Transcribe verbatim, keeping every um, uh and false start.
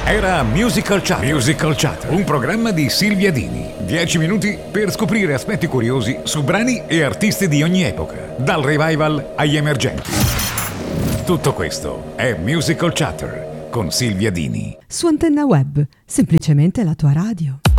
Era Musical Chatter. Musical Chatter, un programma di Silvia Dini. Dieci minuti per scoprire aspetti curiosi su brani e artisti di ogni epoca, dal revival agli emergenti. Tutto questo è Musical Chatter con Silvia Dini. Su Antenna Web, semplicemente la tua radio.